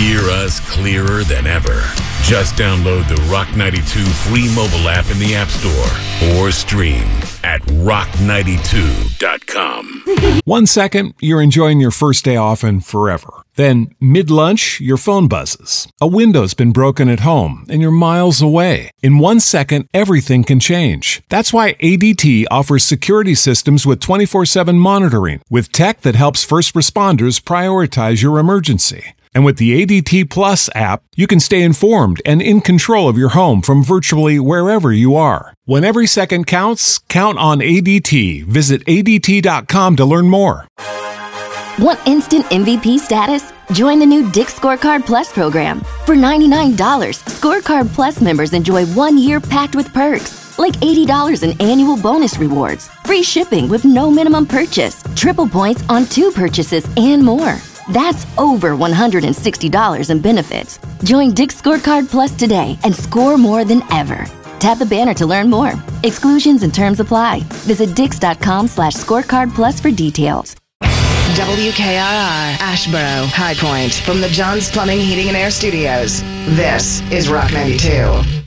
Hear us clearer than ever. Just download the Rock 92 free mobile app in the App Store or stream at rock92.com. 1 second, you're enjoying your first day off and forever. Then, mid-lunch, your phone buzzes. A window's been broken at home and you're miles away. In 1 second, everything can change. That's why ADT offers security systems with 24/7 monitoring, with tech that helps first responders prioritize your emergency. And with the ADT Plus app, you can stay informed and in control of your home from virtually wherever you are. When every second counts, count on ADT. Visit ADT.com to learn more. Want instant MVP status? Join the new Dick's Scorecard Plus program. For $99, Scorecard Plus members enjoy 1 year packed with perks, like $80 in annual bonus rewards, free shipping with no minimum purchase, triple points on 2 purchases, and more. That's over $160 in benefits. Join Dick's Scorecard Plus today and score more than ever. Tap the banner to learn more. Exclusions and terms apply. Visit dix.com/scorecard plus for details. WKRR, Ashboro, High Point, from the John's Plumbing, Heating, and Air Studios. This is Rock 92.